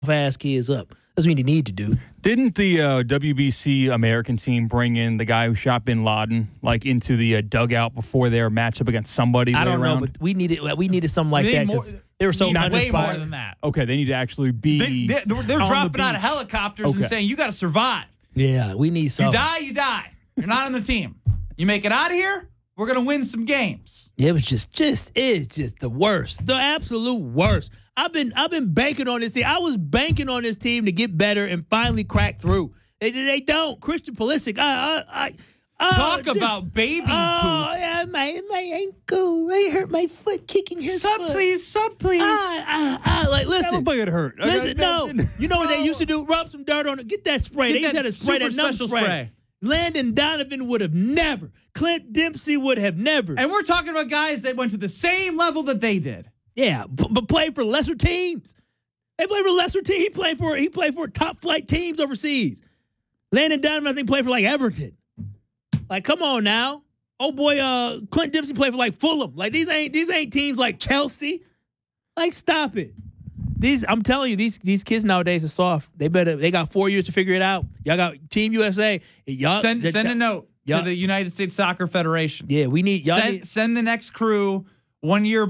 fast kids up. That's what you need to do. Didn't the WBC American team bring in the guy who shot Bin Laden into the dugout before their matchup against somebody? I don't know, but we needed something like that because they were so way more than that. Okay, they need to actually be. They're dropping out of helicopters and saying you got to survive. Yeah, we need something. You die. You're not on the team. You make it out of here, we're gonna win some games. It was just the worst, the absolute worst. I've been banking on this team. I was banking on this team to get better and finally crack through. They don't. Christian Pulisic. Talk about baby poop. Oh, yeah, my ankle. I hurt my foot kicking his foot. Sub, please. Listen. That looked like it hurt. Listen, no. You know what they used to do? Rub some dirt on it. Get that spray. They used to have to spray that numb spray. Landon Donovan would have never. Clint Dempsey would have never. And we're talking about guys that went to the same level that they did. Yeah, but played for lesser teams. They played for lesser teams. He played for top flight teams overseas. Landon Donovan, I think, played for like Everton. Like, come on now. Oh boy, Clint Dempsey played for like Fulham. Like these ain't teams like Chelsea. Like, stop it. I'm telling you, these kids nowadays are soft. They got 4 years to figure it out. Y'all got Team USA. Y'all send a note to the United States Soccer Federation. Yeah, we need send the next crew 2 years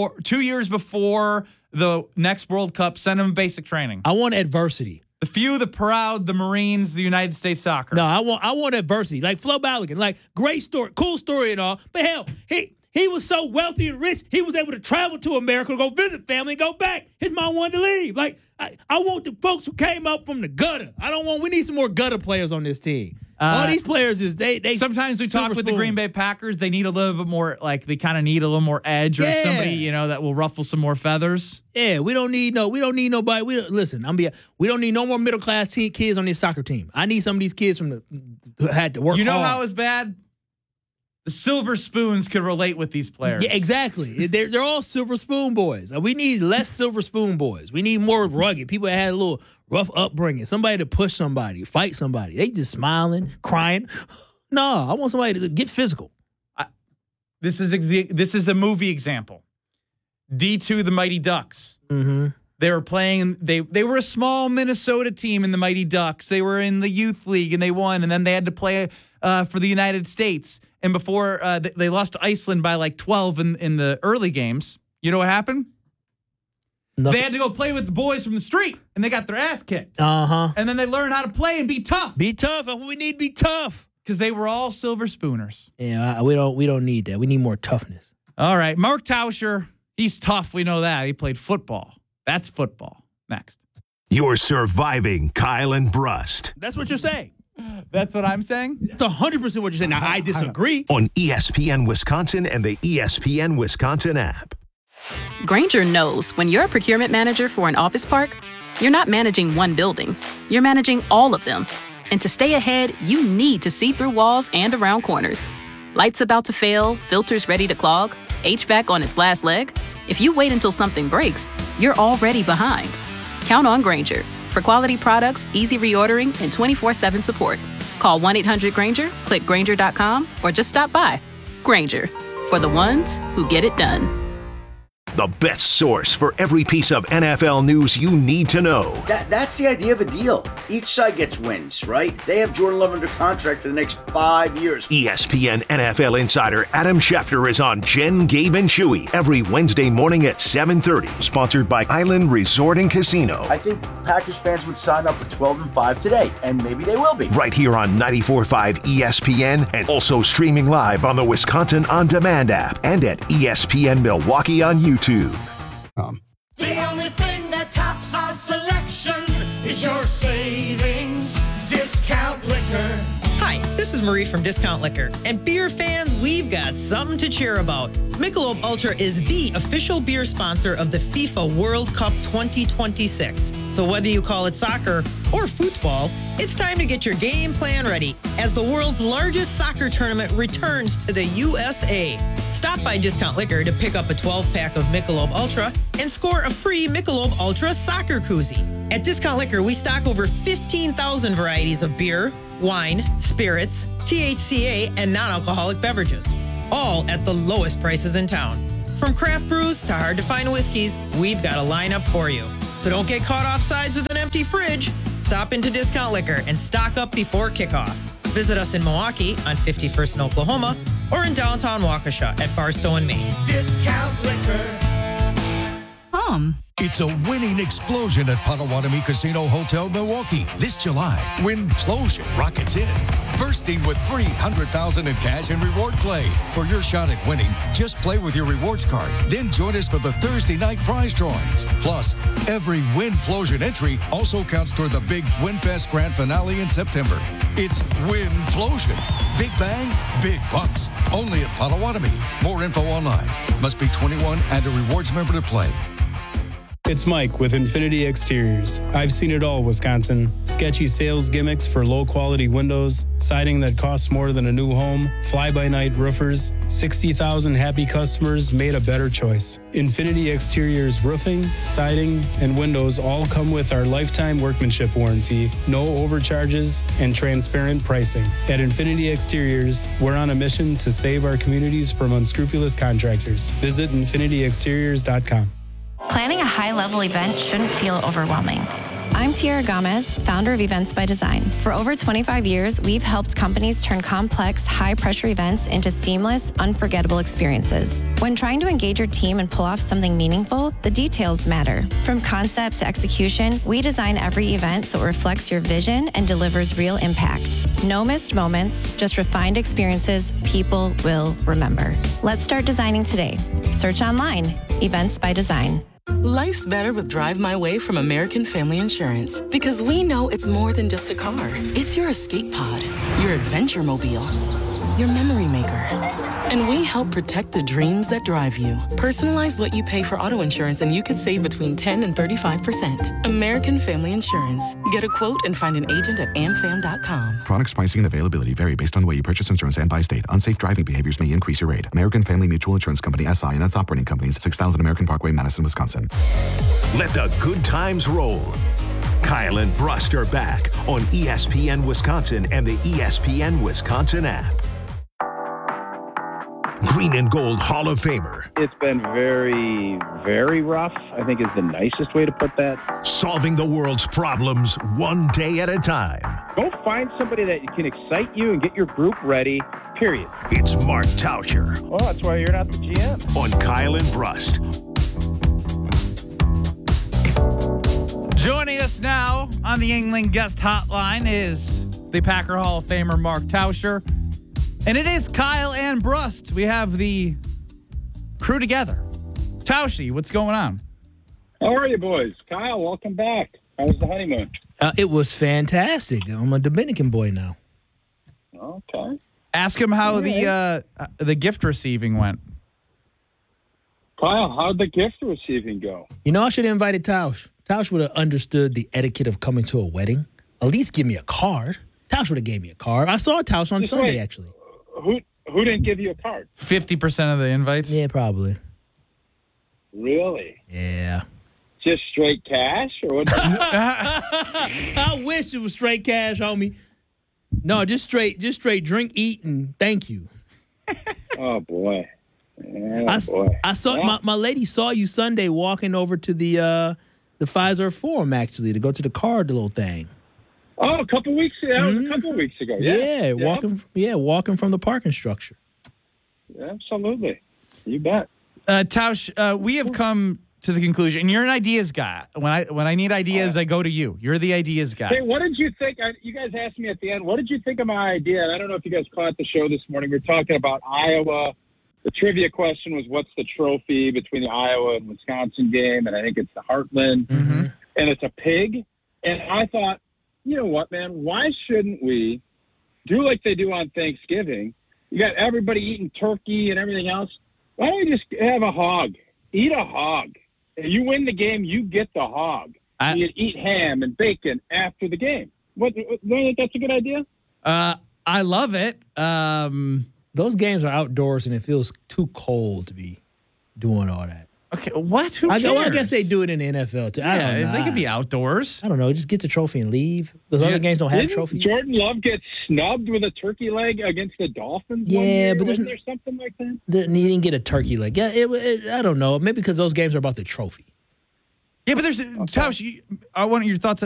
before the next World Cup. Send them basic training. I want adversity. The few, the proud, the Marines, the United States Soccer. No, I want adversity. Like Flo Balogun, like great story, cool story and all. But hell, he was so wealthy and rich, he was able to travel to America to go visit family and go back. His mom wanted to leave. Like I want the folks who came up from the gutter. We need some more gutter players on this team. All these players they sometimes we talk with the Green Bay Packers. They need a little bit more, like they kind of need a little more edge or somebody that will ruffle some more feathers. Yeah, we don't need nobody. We don't need no more middle class kids on this soccer team. I need some of these kids who had to work. You know hard. how it's bad? The silver spoons could relate with these players. Yeah, exactly. They're all silver spoon boys. We need less silver spoon boys. We need more rugged people that had a little rough upbringing. Somebody to push somebody, fight somebody. They just smiling, crying. No, I want somebody to get physical. This is a movie example. D2, the Mighty Ducks. Mm-hmm. They were playing. They were a small Minnesota team in the Mighty Ducks. They were in the youth league and they won. And then they had to play for the United States. And before they lost to Iceland by like 12 in the early games. You know what happened? Nothing. They had to go play with the boys from the street, and they got their ass kicked. Uh-huh. And then they learned how to play and be tough. Be tough. We need to be tough. Because they were all silver spooners. Yeah, we don't need that. We need more toughness. All right. Mark Tauscher, he's tough. We know that. He played football. That's football. Next. You're surviving Kyle and Brust. That's what you're saying. That's what I'm saying? That's 100% what you're saying. Now, I disagree. On ESPN Wisconsin and the ESPN Wisconsin app. Grainger knows when you're a procurement manager for an office park, you're not managing one building. You're managing all of them. And to stay ahead, you need to see through walls and around corners. Lights about to fail, filters ready to clog, HVAC on its last leg. If you wait until something breaks, you're already behind. Count on Grainger. For quality products, easy reordering, and 24/7 support. Call 1-800-GRAINGER, click Grainger.com, or just stop by. Grainger, for the ones who get it done. The best source for every piece of NFL news you need to know. That's the idea of a deal. Each side gets wins, right? They have Jordan Love under contract for the next 5 years. ESPN NFL insider Adam Schefter is on Jen, Gabe, and Chewy every Wednesday morning at 7:30. Sponsored by Island Resort and Casino. I think Packers fans would sign up for 12-5 today, and maybe they will be. Right here on 94.5 ESPN, and also streaming live on the Wisconsin On Demand app and at ESPN Milwaukee on YouTube. The only thing that tops our selection is your savings discount liquor. Hi, this is Marie from Discount Liquor. And beer fans, we've got something to cheer about. Michelob Ultra is the official beer sponsor of the FIFA World Cup 2026. So whether you call it soccer or football, it's time to get your game plan ready as the world's largest soccer tournament returns to the USA. Stop by Discount Liquor to pick up a 12-pack of Michelob Ultra and score a free Michelob Ultra soccer koozie. At Discount Liquor, we stock over 15,000 varieties of beer, wine, spirits, THCA, and non-alcoholic beverages, all at the lowest prices in town. From craft brews to hard-to-find whiskeys, we've got a lineup for you. So don't get caught off sides with an empty fridge. Stop into Discount Liquor and stock up before kickoff. Visit us in Milwaukee on 51st and Oklahoma or in downtown Waukesha at Barstow and Maine. Discount Liquor. It's a winning explosion at Potawatomi Casino Hotel Milwaukee. This July, Winplosion rockets in, bursting with $300,000 in cash and reward play. For your shot at winning, just play with your rewards card. Then join us for the Thursday night prize drawings. Plus, every Winplosion entry also counts toward the big WinFest Grand Finale in September. It's Winplosion. Big bang, big bucks. Only at Potawatomi. More info online. Must be 21 and a rewards member to play. It's Mike with Infinity Exteriors. I've seen it all, Wisconsin. Sketchy sales gimmicks for low-quality windows, siding that costs more than a new home, fly-by-night roofers. 60,000 happy customers made a better choice. Infinity Exteriors roofing, siding, and windows all come with our lifetime workmanship warranty, no overcharges, and transparent pricing. At Infinity Exteriors, we're on a mission to save our communities from unscrupulous contractors. Visit infinityexteriors.com. Planning a high-level event shouldn't feel overwhelming. I'm Tiara Gomez, founder of Events by Design. For over 25 years, we've helped companies turn complex, high-pressure events into seamless, unforgettable experiences. When trying to engage your team and pull off something meaningful, the details matter. From concept to execution, we design every event so it reflects your vision and delivers real impact. No missed moments, just refined experiences people will remember. Let's start designing today. Search online, Events by Design. Life's better with Drive My Way from American Family Insurance because we know it's more than just a car. It's your escape pod, your adventure mobile, your memory maker. And we help protect the dreams that drive you. Personalize what you pay for auto insurance and you could save between 10 and 35%. American Family Insurance. Get a quote and find an agent at amfam.com. Products, pricing, and availability vary based on the way you purchase insurance and by state. Unsafe driving behaviors may increase your rate. American Family Mutual Insurance Company, SI, and its operating companies, 6000 American Parkway, Madison, Wisconsin. Let the good times roll. Kyle and Brust are back on ESPN Wisconsin and the ESPN Wisconsin app. Green and Gold Hall of Famer. It's been very, very rough, I think is the nicest way to put that. Solving the world's problems one day at a time. Go find somebody that can excite you and get your group ready, period. It's Mark Tauscher. Well, that's why you're not the GM. On Kyle and Brust. Joining us now on the Yuengling Guest Hotline is the Packer Hall of Famer Mark Tauscher. And it is Kyle and Brust. We have the crew together. Tauschi, what's going on? How are you, boys? Kyle, welcome back. How was the honeymoon? It was fantastic. I'm a Dominican boy now. Okay. Ask him how the gift receiving went. Kyle, how'd the gift receiving go? You know, I should have invited Tausch. Tausch would have understood the etiquette of coming to a wedding. At least give me a card. Tausch would have gave me a card. I saw Tausch on Sunday, actually. Who didn't give you a card? 50% of the invites? Yeah, probably. Really? Yeah. Just straight cash? Or what? I wish it was straight cash, homie. No, just straight drink, eat, and thank you. Oh, boy. I saw my lady saw you Sunday walking over to the Pfizer Forum, actually, to go to the card little thing. Oh, a couple weeks ago. That was a couple weeks ago. Yeah. Walking from the parking structure. Absolutely. You bet. Tausch, we have come to the conclusion, and you're an ideas guy. When I need ideas, I go to you. You're the ideas guy. Hey, what did you think? You guys asked me at the end, what did you think of my idea? And I don't know if you guys caught the show this morning. We were talking about Iowa. The trivia question was, what's the trophy between the Iowa and Wisconsin game? And I think it's the Heartland. Mm-hmm. And it's a pig. And I thought, you know what, man? Why shouldn't we do like they do on Thanksgiving? You got everybody eating turkey and everything else. Why don't we just have a hog? Eat a hog. And you win the game, you get the hog. You eat ham and bacon after the game. Don't you think that's a good idea? I love it. Those games are outdoors, and it feels too cold to be doing all that. Okay, what? Who cares? I guess they do it in the NFL, too. I don't know. If they could be outdoors. I don't know. Just get the trophy and leave. Those other games don't have trophies. Jordan Love gets snubbed with a turkey leg against the Dolphins Yeah, one year? but Wasn't there something like that? He didn't get a turkey leg. Yeah, I don't know. Maybe because those games are about the trophy. Yeah, but there's Tausch, I want your thoughts